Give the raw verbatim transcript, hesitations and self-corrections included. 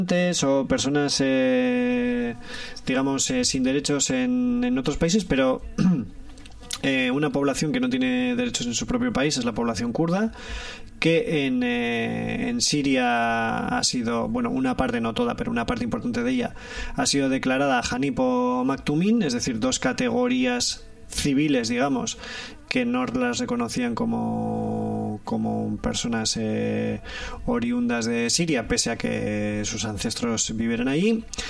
o personas, eh, digamos, eh, sin derechos en, en otros países, pero eh, una población que no tiene derechos en su propio país es la población kurda, que en, eh, en Siria ha sido, bueno, una parte, no toda, pero una parte importante de ella ha sido declarada Hanip o Maktumin, es decir, dos categorías civiles, digamos, que no las reconocían como, como personas eh, oriundas de Siria, pese a que sus ancestros vivieran allí.